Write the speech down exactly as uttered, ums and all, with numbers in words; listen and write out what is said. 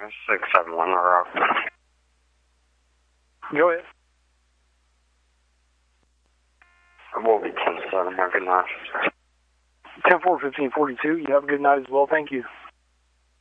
six seven one, or Go ahead. We'll be ten seven. Have a good night. ten four fifteen forty-two. You have a good night as well. Thank you.